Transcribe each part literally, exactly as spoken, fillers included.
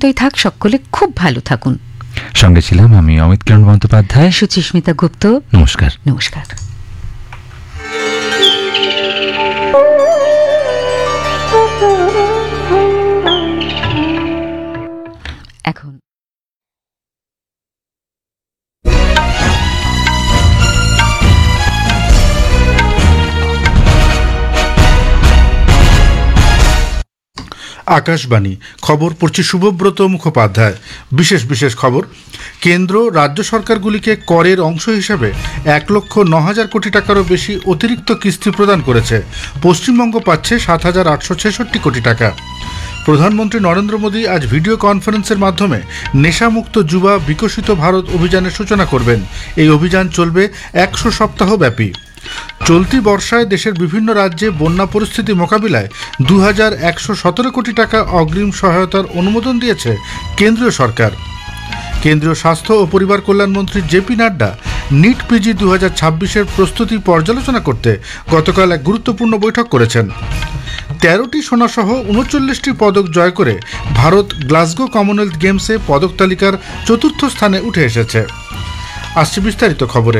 নিশ্চিন্তই থাক, সকলে খুব ভালো থাকুন। সঙ্গে ছিলাম আমি অমিত কিরণ বন্দ্যোপাধ্যায়, সুচিস্মিতা গুপ্ত। নমস্কার। নমস্কার। এখন আকাশবাণী খবর পড়ছি শুভব্রত মুখোপাধ্যায়। বিশেষ বিশেষ খবর, কেন্দ্র রাজ্য সরকারগুলিকে করের অংশ হিসাবে এক লক্ষ ন হাজার কোটি টাকারও বেশি অতিরিক্ত কিস্তি প্রদান করেছে। পশ্চিমবঙ্গ পাচ্ছে সাত হাজার আটশো ছেষট্টি কোটি টাকা। প্রধানমন্ত্রী নরেন্দ্র মোদী আজ ভিডিও কনফারেন্সের মাধ্যমে নেশামুক্ত যুবা বিকশিত ভারত অভিযানের সূচনা করবেন। এই অভিযান চলবে একশো সপ্তাহ ব্যাপী। চলতি বর্ষায় দেশের বিভিন্ন রাজ্যে বন্যা পরিস্থিতি মোকাবিলায় দু হাজার একশো সতেরো কোটি টাকা অগ্রিম সহায়তার অনুমোদন দিয়েছে কেন্দ্রীয় সরকার। কেন্দ্রীয় স্বাস্থ্য ও পরিবার কল্যাণমন্ত্রী জেপি নাড্ডা নিট পিজি দু হাজার ছাব্বিশের প্রস্তুতি পর্যালোচনা করতে গতকাল এক গুরুত্বপূর্ণ বৈঠক করেছেন। তেরোটি সোনাসহ উনচল্লিশটি পদক জয় করে ভারত গ্লাসগো কমনওয়েলথ গেমসে পদক তালিকার চতুর্থ স্থানে উঠে এসেছে। আসছে বিস্তারিত খবরে।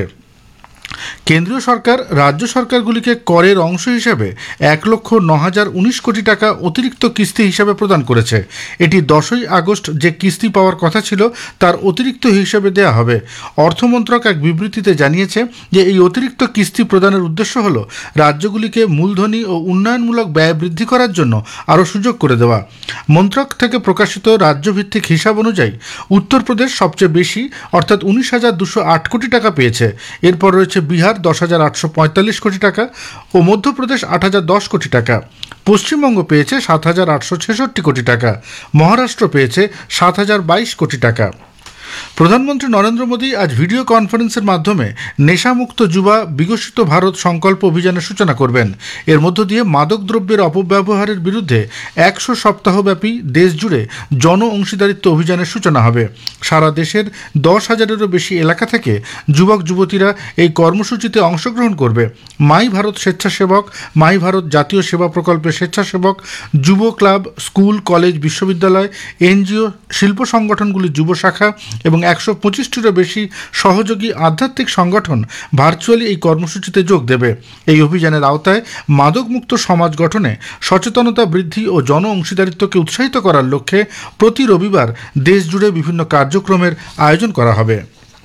কেন্দ্রীয় সরকার রাজ্য সরকারগুলিকে করের অংশ হিসাবে এক লক্ষ ন হাজার উনিশ কোটি টাকা অতিরিক্ত কিস্তি হিসাবে প্রদান করেছে। এটি দশই আগস্ট যে কিস্তি পাওয়ার কথা ছিল তার অতিরিক্ত হিসাবে দেয়া হবে। অর্থমন্ত্রক এক বিবৃতিতে জানিয়েছে যে এই অতিরিক্ত কিস্তি প্রদানের উদ্দেশ্য হল রাজ্যগুলিকে মূলধনী ও উন্নয়নমূলক ব্যয় বৃদ্ধি করার জন্য আরও সুযোগ করে দেওয়া। মন্ত্রক থেকে প্রকাশিত রাজ্যভিত্তিক হিসাব অনুযায়ী উত্তরপ্রদেশ সবচেয়ে বেশি অর্থাৎ উনিশ হাজার দুশো আট কোটি টাকা পেয়েছে। এরপর রয়েছে বিহার দশ হাজার আটশো পঁয়তাল্লিশ কোটি টাকা ও মধ্যপ্রদেশ আট হাজার দশ কোটি টাকা। পশ্চিমবঙ্গ পেয়েছে সাত হাজার আটশো ছেষট্টি কোটি টাকা। মহারাষ্ট্র পেয়েছে সাত হাজার বাইশ কোটি টাকা। প্রধানমন্ত্রী নরেন্দ্র মোদী আজ ভিডিও কনফারেন্সের মাধ্যমে নেশামুক্ত যুবা বিকশিত ভারত সংকল্প অভিযানের সূচনা করবেন। এর মধ্য দিয়ে মাদক দ্রব্যের অপব্যবহারের বিরুদ্ধে একশো সপ্তাহব্যাপী দেশ জুড়ে জন অংশীদারিত্ব অভিযানের সূচনা হবে। সারা দেশের দশ হাজারেরও বেশি এলাকা থেকে যুবক যুবতীরা এই কর্মসূচিতে অংশগ্রহণ করবে। মাই ভারত স্বেচ্ছাসেবক, মাই ভারত জাতীয় সেবা প্রকল্পের স্বেচ্ছাসেবক, যুব ক্লাব, স্কুল, কলেজ, বিশ্ববিদ্যালয়, এনজিও, শিল্প সংগঠনগুলির যুব শাখা এবং একশো পঁচিশটিরও বেশি সহযোগী আধ্যাত্মিক সংগঠন ভার্চুয়ালি এই কর্মসূচিতে যোগ দেবে। এই অভিযানের আওতায় মাদকমুক্ত সমাজ গঠনে সচেতনতা বৃদ্ধি ও জন অংশীদারিত্বকে উৎসাহিত করার লক্ষ্যে প্রতি রবিবার দেশ জুড়ে বিভিন্ন কার্যক্রমের আয়োজন করা হবে।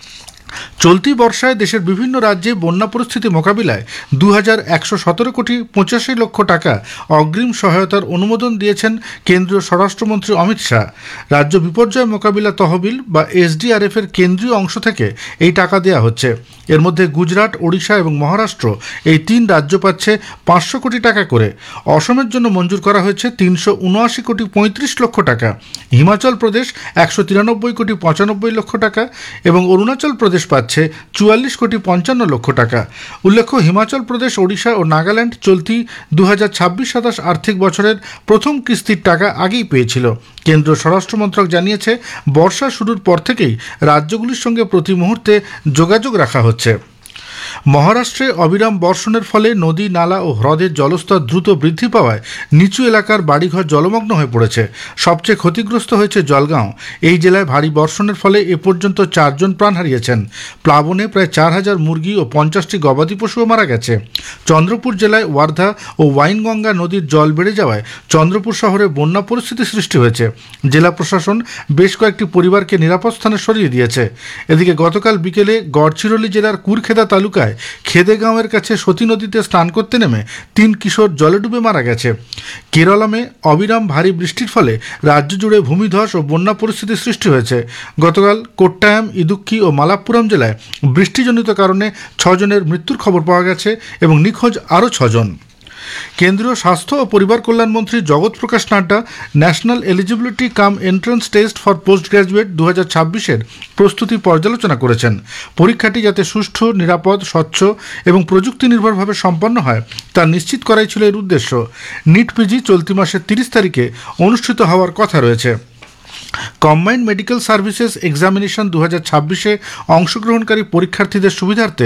চলতি বর্ষায় দেশের বিভিন্ন রাজ্যে বন্যা পরিস্থিতি মোকাবিলায় দু হাজার একশো সতেরো কোটি পঁচাশি লক্ষ টাকা অগ্রিম সহায়তার অনুমোদন দিয়েছেন কেন্দ্রীয় স্বরাষ্ট্রমন্ত্রী অমিত শাহ। রাজ্য বিপর্যয় মোকাবিলা তহবিল বা এসডিআরএফ এর কেন্দ্রীয় অংশ থেকে এই টাকা দেওয়া হচ্ছে। এর মধ্যে গুজরাট, ওড়িশা এবং মহারাষ্ট্র এই তিন রাজ্য পাচ্ছে পাঁচশো কোটি টাকা করে। অসমের জন্য মঞ্জুর করা হয়েছে তিনশো উনআশি কোটি পঁয়ত্রিশ লক্ষ টাকা। হিমাচল প্রদেশ একশো তিরানব্বই কোটি পঁচানব্বই লক্ষ টাকা এবং অরুণাচল প্রদেশ পাচ্ছে চুয়াল্লিশ কোটি পঞ্চান্ন লক্ষ টাকা। উল্লেখ্য, হিমাচল প্রদেশ, ওড়িশা ও নাগাল্যান্ড চলতি দু হাজার ছাব্বিশ সাতাশ আর্থিক বছরের প্রথম কিস্তির টাকা আগেই পেয়েছিল। কেন্দ্রীয় স্বরাষ্ট্রমন্ত্রক জানিয়েছে, বর্ষা শুরুর পর থেকেই রাজ্যগুলির সঙ্গে প্রতি মুহূর্তে যোগাযোগ রাখা হচ্ছে। মহারাষ্ট্রে অবিরাম বর্ষণের ফলে নদী, নালা ও হ্রদের জলস্তর দ্রুত বৃদ্ধি পাওয়ায় নিচু এলাকার বাড়িঘর জলমগ্ন হয়ে পড়েছে। সবচেয়ে ক্ষতিগ্রস্ত হয়েছে জলগাঁও। এই জেলায় ভারী বর্ষণের ফলে এ পর্যন্ত চারজন প্রাণ হারিয়েছেন। প্লাবনে প্রায় চার হাজার মুরগি ও পঞ্চাশটি গবাদি পশুও মারা গেছে। চন্দ্রপুর জেলায় ওয়ার্ধা ও ওয়াইনগঙ্গা নদীর জল বেড়ে যাওয়ায় চন্দ্রপুর শহরে বন্যা পরিস্থিতি সৃষ্টি হয়েছে। জেলা প্রশাসন বেশ কয়েকটি পরিবারকে নিরাপদ স্থানে সরিয়ে দিয়েছে। এদিকে গতকাল বিকেলে গড়চিরোলি জেলার কুরখেদা তালুকায় খেদেগাঁওয়ের কাছে সতী নদীতে স্নান করতে নেমে তিন কিশোর জলে ডুবে মারা গেছে। কেরলামে অবিরাম ভারী বৃষ্টির ফলে রাজ্য জুড়ে ভূমিধস ও বন্যা পরিস্থিতি সৃষ্টি হয়েছে। গতকাল কোট্টায়াম, ইদুক্কি ও মালাপ্পুরম জেলায় বৃষ্টিজনিত কারণে ছজনের মৃত্যুর খবর পাওয়া গেছে এবং নিখোঁজ আরও ছজন। কেন্দ্রীয় স্বাস্থ্য ও পরিবার কল্যাণমন্ত্রী জগৎ প্রকাশ Nadda national eligibility come entrance test for post graduate দু হাজার ছাব্বিশের প্রস্তুতি পর্যালোচনা করেছেন। পরীক্ষাটি যাতে সুষ্ঠু, নিরাপদ, স্বচ্ছ এবং প্রযুক্তি নির্ভরভাবে সম্পন্ন হয় তা নিশ্চিত করাই ছিল এর উদ্দেশ্য। নিট পিজি চলতি মাসের তিরিশ তারিখে অনুষ্ঠিত হওয়ার কথা রয়েছে। কম্বাইন্ড মেডিকেল সার্ভিসেস এক্সামিনেশন দু হাজার ছাব্বিশে অংশগ্রহণকারী পরীক্ষার্থীদের সুবিধার্থে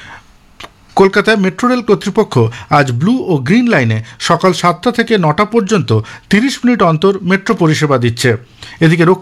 কলকাতায় মেট্রো রেল কর্তৃপক্ষ আজ ব্লু ও গ্রিন লাইনে সকাল সাতটা থেকে নটা পর্যন্ত তিরিশ মিনিট অন্তর মেট্রো পরিষেবা দিচ্ছে। এদিকে